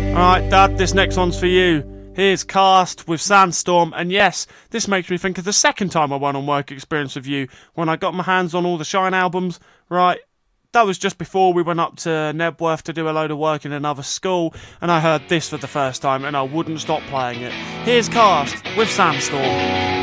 Alright, Dad, this next one's for you. Here's Cast with Sandstorm, and yes, this makes me think of the second time I went on work experience with you, when I got my hands on all the Shine albums. Right, that was just before we went up to Nebworth to do a load of work in another school, and I heard this for the first time, and I wouldn't stop playing it. Here's Cast with Sandstorm.